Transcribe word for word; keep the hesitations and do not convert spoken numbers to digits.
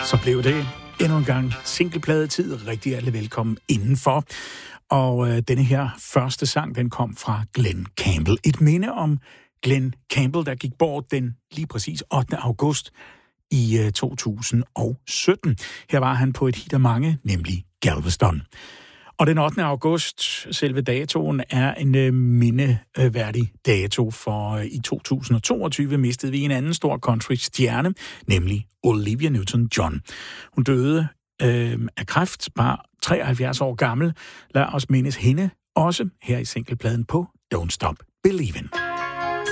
Så blev det endnu en gang singlepladetid. Rigtig alle velkommen indenfor. Og øh, denne her første sang, den kom fra Glen Campbell. Et minde om Glen Campbell, der gik bort den lige præcis ottende august i øh, to tusind sytten. Her var han på et hit af mange, nemlig Galveston. Og den ottende august, selve datoen, er en øh, mindeværdig dato, for øh, i to tusind toogtyve mistede vi en anden stor country-stjerne, nemlig Olivia Newton-John. Hun døde øh, af kræft, bare treoghalvfjerds år gammel. Lad os mindes hende også her i singlepladen på Don't Stop Believin'.